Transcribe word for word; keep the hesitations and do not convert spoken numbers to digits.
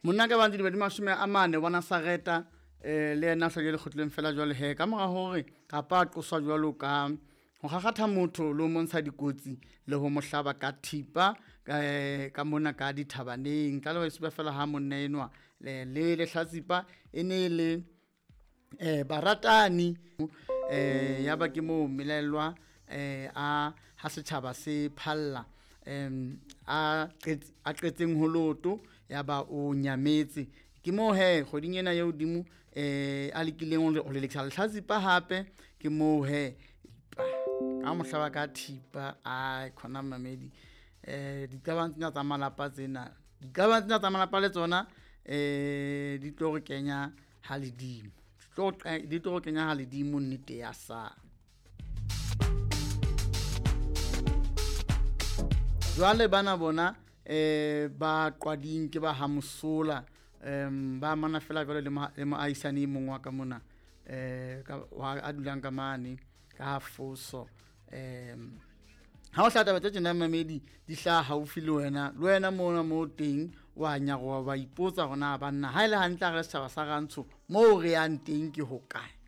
monna ka bantse di ba di mashome a mane bona Sareta eh le yena hlile le khutleng fela jwale he ka mora hore ka pa qoswa jwalo ka ho gakgatha motho lo montsha dikotsi le ho mohlaba ka thipa ka ka mona ka dithabaneng ka le se fela ha monna enwa le le le hlatsipa ene le eh baratani eh ya ba ke mo melelwa eh a ha setjhaba se phalla em a a qetseng ho loto ya ba o nyametse ke mo he kgoding ena ya hodimo eh a lekileng o le leksa hlatsipa hape ke mo he ka mohlaba ka thipa a khona mamedi eh di ka bantsina tsa malapa tsena di ka bantsina tsa malapa le tsona eh di tlo re kenya ha ledimo tlo di tlo kenya ha ledimo nnete ya sa jwale bana bona eh ba qwading ke ba hamosola em ba mana fela jwale le mo aisane mongwa ka mona eh ka a dulang ka mane ka foso em ha o hlata batho tsena mamedi di hla haufi le wena le wena mona mo teng wa nya go ba ipotsa gona banna ha ile hantle ga setjhaba sa gantsho mo re yang teng ke hokae